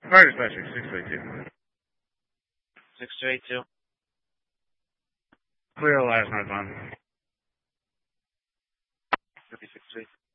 Fire dispatcher, 6282. 6282. Clear the last night on. 56